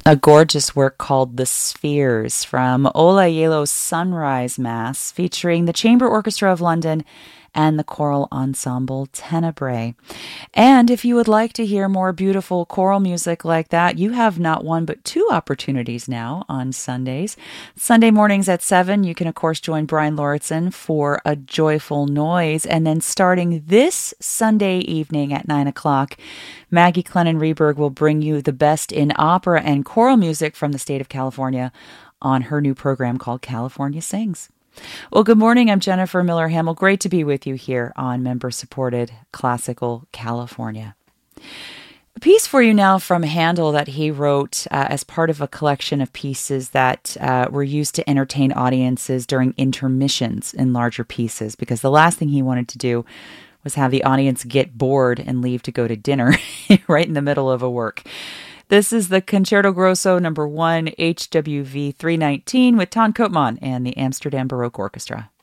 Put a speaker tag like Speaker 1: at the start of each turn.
Speaker 1: A gorgeous work called The Spheres from Ola Yelo's Sunrise Mass, featuring the Chamber Orchestra of London and the choral ensemble Tenebrae. And if you would like to hear more beautiful choral music like that, you have not one but two opportunities now on Sundays. Sunday mornings at 7, you can of course join Brian Lauritsen for A Joyful Noise. And then starting this Sunday evening at 9 o'clock, Maggie Clennon Reberg will bring you the best in opera and choral music from the state of California on her new program called California Sings. Well, good morning. I'm Jennifer Miller Hamill. Great to be with you here on member-supported Classical California. A piece for you now from Handel that he wrote as part of a collection of pieces that were used to entertain audiences during intermissions in larger pieces, because the last thing he wanted to do was have the audience get bored and leave to go to dinner right in the middle of a work. This is the Concerto Grosso No. 1 HWV 319 with Ton Koopman and the Amsterdam Baroque Orchestra.